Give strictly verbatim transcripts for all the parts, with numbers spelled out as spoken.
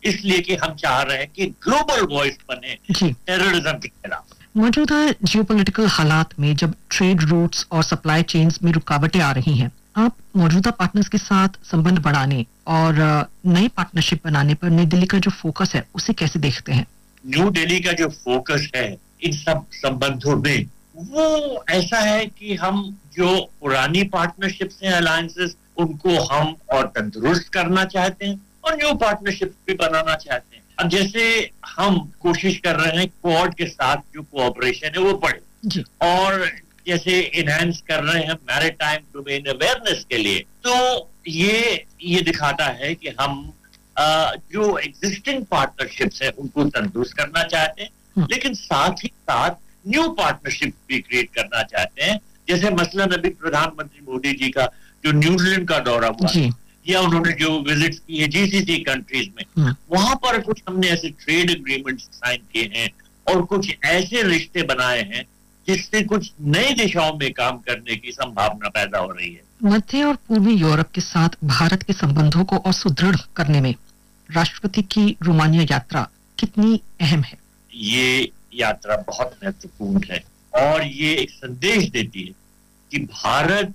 इसलिए कि हम चाह रहे हैं कि ग्लोबल वॉइस बने टेररिज्म के खिलाफ। मौजूदा जियोपॉलिटिकल हालात में जब ट्रेड रूट्स और सप्लाई चेन्स में रुकावटें आ रही हैं, आप मौजूदा पार्टनर्स के साथ संबंध बढ़ाने और नई पार्टनरशिप बनाने पर नई दिल्ली का जो फोकस है उसे कैसे देखते हैं? न्यू दिल्ली का जो फोकस है इन सब संबंधों में वो ऐसा है कि हम जो पुरानी पार्टनरशिप्स हैं, अलायंसेस, उनको हम और तंदुरुस्त करना चाहते हैं और न्यू पार्टनरशिप भी बनाना चाहते हैं। अब जैसे हम कोशिश कर रहे हैं क्वाड के साथ जो कोऑपरेशन है वो बढ़े और जैसे इनहैंस कर रहे हैं मैरीटाइम डोमेन अवेयरनेस के लिए, तो ये ये दिखाता है कि हम आ, जो एग्जिस्टिंग पार्टनरशिप्स है उनको तंदुरुस्त करना चाहते हैं, लेकिन साथ ही साथ न्यू पार्टनरशिप भी क्रिएट करना चाहते हैं। जैसे मसलन अभी प्रधानमंत्री मोदी जी का जो न्यूजीलैंड का दौरा हुआ या उन्होंने जो विजिट की है जीसीसी कंट्रीज में, वहां पर कुछ हमने ऐसे ट्रेड एग्रीमेंट साइन किए हैं और कुछ ऐसे रिश्ते बनाए हैं जिससे कुछ नई दिशाओं में काम करने की संभावना पैदा हो रही है। मध्य और पूर्वी यूरोप के साथ भारत के संबंधों को और सुदृढ़ करने में राष्ट्रपति की रोमानिया यात्रा कितनी अहम है? ये यात्रा बहुत महत्वपूर्ण है और ये एक संदेश देती है कि भारत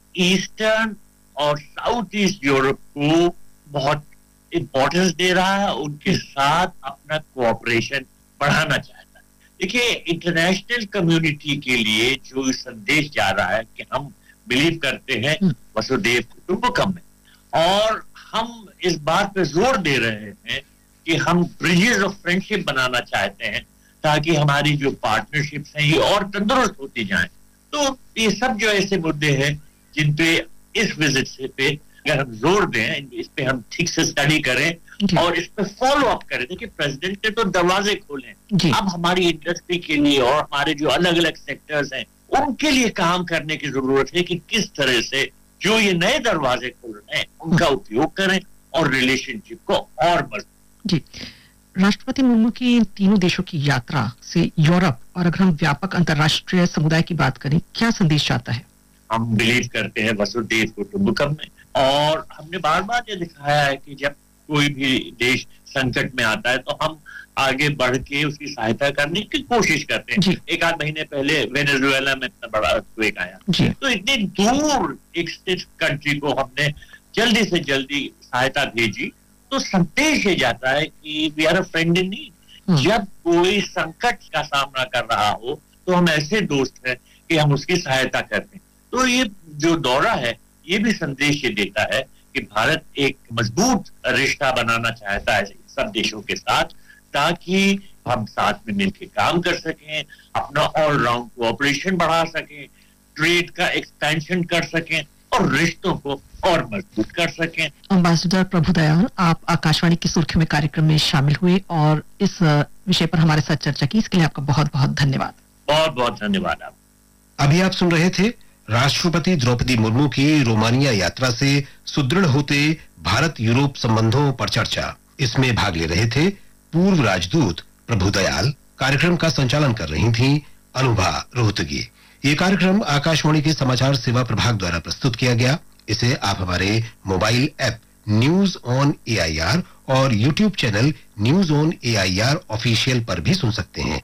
ईस्टर्न और साउथ ईस्ट यूरोप को बहुत इंपॉर्टेंस दे रहा है, उनके साथ अपना कोऑपरेशन बढ़ाना चाहता है। देखिए, इंटरनेशनल कम्युनिटी के लिए जो संदेश जा रहा है कि हम बिलीव करते हैं वसुधैव कुटुंबकम में, और हम इस बात पे जोर दे रहे हैं कि हम ब्रिजेस ऑफ फ्रेंडशिप बनाना चाहते हैं ताकि हमारी जो पार्टनरशिप्स हैं ये और तंदुरुस्त होती जाएं। तो ये सब जो ऐसे मुद्दे हैं जिन पे इस विजिट से पे अगर हम जोर दें, इस पे हम ठीक से स्टडी करें और इस पे फॉलो अप करें। देखिए, प्रेसिडेंट ने तो दरवाजे खोले, अब हमारी इंडस्ट्री के लिए और हमारे जो अलग अलग सेक्टर्स हैं उनके लिए काम करने की जरूरत है कि किस तरह से जो ये नए दरवाजे खोल रहे हैं उनका उपयोग करें और रिलेशनशिप को और मजबूत। जी, राष्ट्रपति मुर्मू की तीनों देशों की यात्रा से यूरोप और अगर हम व्यापक अंतर्राष्ट्रीय समुदाय की बात करें, क्या संदेश आता है? हम बिलीव करते हैं वसुधैव कुटुंबकम में और हमने बार बार ये दिखाया है कि जब कोई भी देश संकट में आता है तो हम आगे बढ़ के उसकी सहायता करने की कोशिश करते हैं। एक आध महीने पहले वेनेजुएला में इतना बड़ा अर्थक्वेक आया, तो इतनी दूर एक स्थित कंट्री को हमने जल्दी से जल्दी सहायता भेजी। तो संदेश ये जाता है कि we are a friend in need. जब कोई संकट का सामना कर रहा हो तो हम ऐसे दोस्त हैं कि हम उसकी सहायता करते हैं। तो ये जो दौरा है ये भी संदेश ये देता है कि भारत एक मजबूत रिश्ता बनाना चाहता है सब देशों के साथ ताकि हम साथ में मिलकर काम कर सकें, अपना ऑलराउंड कोऑपरेशन बढ़ा सकें, ट्रेड का एक्सपेंशन कर सकें और रिश्तों को और मजबूत कर सकें। अम्बासडर प्रभुदयाल, आप आकाशवाणी की सुर्खियों में कार्यक्रम में शामिल हुए और इस विषय पर हमारे साथ चर्चा की, इसके लिए आपका बहुत बहुत धन्यवाद। बहुत बहुत धन्यवाद। आप अभी आप सुन रहे थे राष्ट्रपति द्रौपदी मुर्मू की रोमानिया यात्रा से सुदृढ़ होते भारत यूरोप संबंधों पर चर्चा। इसमें भाग ले रहे थे पूर्व राजदूत प्रभुदयाल। कार्यक्रम का संचालन कर रही थी अनुभा रोहतगी। ये कार्यक्रम आकाशवाणी के समाचार सेवा प्रभाग द्वारा प्रस्तुत किया गया। इसे आप हमारे mobile app news on A I R और YouTube channel news on A I R official पर भी सुन सकते हैं।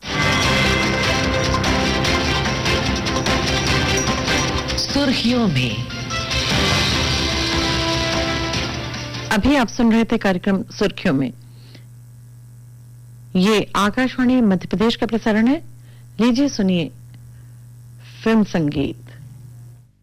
सुर्खियों में अभी आप सुन रहे थे कार्यक्रम सुर्खियों में। ये आकाशवाणी मध्य प्रदेश का प्रसारण है। लीजिए सुनिए फिल्म संगीत।